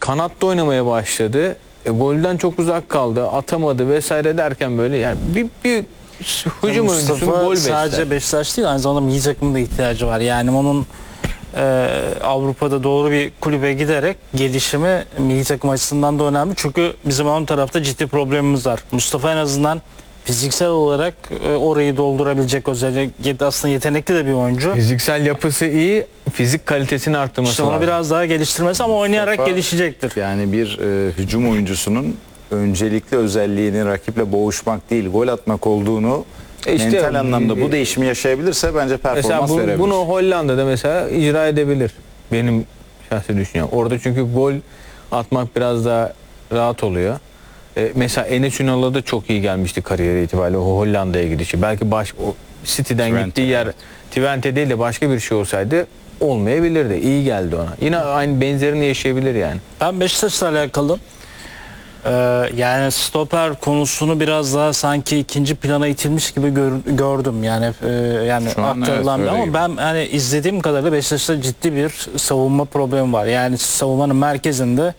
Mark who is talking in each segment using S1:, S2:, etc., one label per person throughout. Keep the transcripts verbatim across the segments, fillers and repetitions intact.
S1: kanatta oynamaya başladı. E, golden çok uzak kaldı. Atamadı vesaire derken böyle yani bir, bir hücum oyuncusunu gol besler.
S2: Sadece Beşiktaş değil, aynı zamanda milli takımın da ihtiyacı var. Yani onun e, Avrupa'da doğru bir kulübe giderek gelişimi milli takım açısından da önemli. Çünkü bizim ön tarafta ciddi problemimiz var. Mustafa en azından fiziksel olarak e, orayı doldurabilecek özellikle aslında yetenekli de bir oyuncu.
S1: Fiziksel yapısı iyi, fizik kalitesini arttırması
S2: İşte onu
S1: lazım.
S2: biraz daha geliştirmesi ama oynayarak
S3: Mustafa,
S2: gelişecektir.
S3: Yani bir e, hücum oyuncusunun öncelikli özelliğini rakiple boğuşmak değil, gol atmak olduğunu
S1: E işte,
S3: mental anlamda bu değişimi yaşayabilirse bence performans
S1: mesela bu,
S3: verebilir.
S1: bunu Hollanda'da mesela icra edebilir. Benim şahsi düşüncem. Orada çünkü gol atmak biraz daha rahat oluyor. E, mesela Enes Ünal'a da çok iyi gelmişti kariyeri itibariyle o Hollanda'ya gidişi. Belki baş, o City'den
S3: Twente,
S1: gittiği yer
S3: evet.
S1: Twente değil de başka bir şey olsaydı olmayabilirdi. İyi geldi ona. Yine aynı benzerini yaşayabilir yani.
S2: Ben Beşiktaş'la alakalı e, yani stoper konusunu biraz daha sanki ikinci plana itilmiş gibi gör, gördüm. Yani e, yani
S3: Şu an
S2: aktarılan
S3: evet,
S2: bir-
S3: öyle
S2: ama
S3: gibi.
S2: ben hani izlediğim kadarıyla Beşiktaş'ta ciddi bir savunma problemi var. Yani savunmanın merkezinde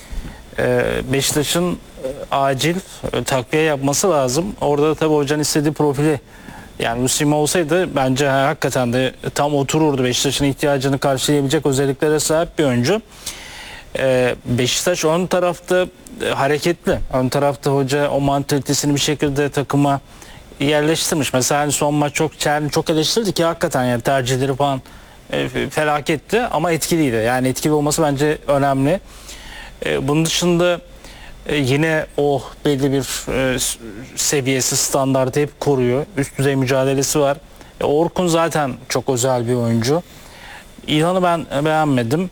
S2: e, Beşiktaş'ın e, acil e, takviye yapması lazım. Orada da tabii hocanın istediği profili, yani Müslüm olsaydı bence hakikaten de tam otururdu. Beşiktaş'ın ihtiyacını karşılayabilecek özelliklere sahip bir oyuncu. Ee, Beşiktaş ön tarafta e, hareketli. Ön tarafta hoca o mantalitesini bir şekilde takıma yerleştirmiş. Mesela hani son maç çok Çerni çok eleştirdi ki hakikaten yani tercihleri falan e, felaketti ama etkiliydi. Yani etkili olması bence önemli. E, bunun dışında e, yine o belli bir e, seviyesi, standartı hep koruyor. Üst düzey mücadelesi var. E, Orkun zaten çok özel bir oyuncu. İlhan'ı ben beğenmedim.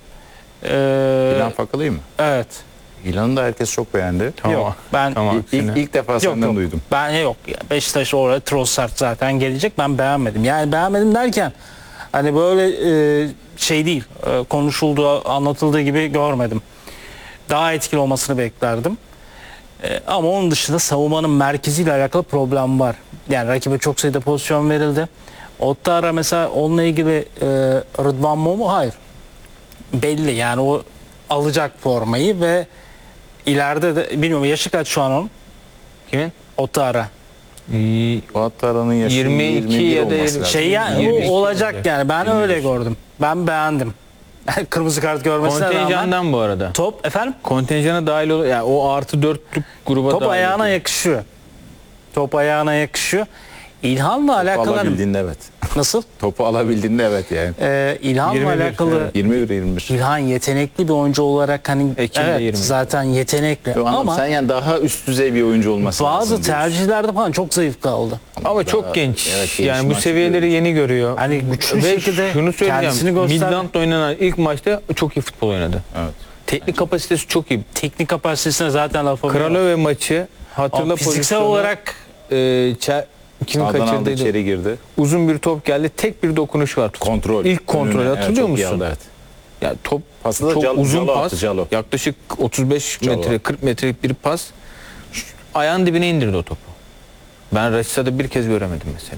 S2: Ee,
S3: İlhan Fakalı'yı mı?
S2: Evet.
S3: İlhan'ı da herkes çok beğendi.
S1: Tamam.
S2: Yok. Ben
S1: Tamam.
S3: İlk, ilk, ilk defa
S2: yok,
S3: senden
S2: yok.
S3: duydum.
S2: Ben yok. Beşiktaş oraya Trossard zaten gelecek. Ben beğenmedim. Yani beğenmedim derken hani böyle e, şey değil. E, konuşulduğu, anlatıldığı gibi görmedim. Daha etkili olmasını beklerdim. E, ama onun dışında savunmanın merkeziyle alakalı problem var. Yani rakibe çok sayıda pozisyon verildi. Ottara mesela onunla ilgili e, Rıdvan Momu hayır. Belli yani o alacak formayı ve ileride de bilmiyorum yaşı kaç şu an onun?
S1: Kimin?
S2: Ottara.
S1: Ee,
S3: O Attara'nın yaşı
S1: yirmi iki
S3: yirmi bir
S1: ya da
S3: olması
S1: yirmi-
S3: lazım.
S2: Şey yani
S1: yirmi iki
S2: o olacak
S1: olacak.
S2: yani ben
S3: yirmi bir.
S2: öyle gördüm. Ben beğendim. Kırmızı kart görmesine rağmen
S1: Kontenjandan bu arada.
S2: top efendim
S1: Kontenjana dahil ol, yani o artı dörtlük gruba
S2: top
S1: dahil
S2: ayağına
S1: oluyor.
S2: yakışıyor. Top ayağına yakışıyor. İlhan'la
S3: Topu
S2: alakalı
S3: alabildiğinde evet.
S2: nasıl?
S3: Topu alabildiğinde evet yani.
S2: Ee, İlhan'la
S1: yirmi bir,
S2: alakalı
S1: evet.
S3: yirmi bir yirmi bir.
S2: İlhan yetenekli bir oyuncu olarak hani
S1: Ekim'de
S2: evet
S1: yirmi.
S2: zaten yetenekli
S3: Yo, anladım.
S2: ama
S3: Sen yani daha üst düzey bir oyuncu olması lazım
S2: bazı
S3: diyorsun.
S2: tercihlerde falan çok zayıf kaldı.
S1: Ama çok
S3: Daha-
S1: genç.
S3: evet,
S1: yani
S3: gelişim
S1: bu seviyeleri
S3: açıklıyor.
S1: yeni görüyor.
S2: Hani güçlü
S1: Ve
S2: şekilde
S1: şunu
S2: kendisini
S1: söyleyeceğim.
S2: göster.
S1: Midland'da oynanan ilk maçta çok iyi futbol oynadı.
S3: Evet.
S1: Teknik kapasitesi çok iyi.
S2: Teknik kapasitesine zaten laf
S1: Kralöve maçı hatırla
S2: Ama fiziksel
S1: pozisyonu.
S2: olarak
S1: e, Çer- kimin
S3: Sağdan aldı,
S1: kaçırdıydı?
S3: içeri girdi.
S1: Uzun bir top geldi. Tek bir dokunuş var.
S3: Kontrol.
S1: İlk kontrol
S3: Önüne,
S1: hatırlıyor
S3: evet, çok iyi
S1: musun?
S3: aldı, evet.
S1: Ya top
S3: Pası da
S1: çok
S3: Calo-
S1: uzun
S3: Calo
S1: pas.
S3: attı, Calo.
S1: Yaklaşık otuz beş
S3: Calo.
S1: metre kırk metrelik bir pas. Şu ayağın dibine indirdi o topu. Ben Rashiça'da bir kez göremedim mesela.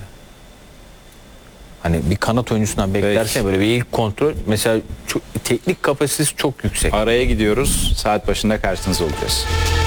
S1: Hani bir kanat oyuncusundan beklersen böyle bir ilk kontrol mesela çok, teknik kapasitesi çok yüksek.
S3: Araya gidiyoruz. Saat başında karşınızda olacağız.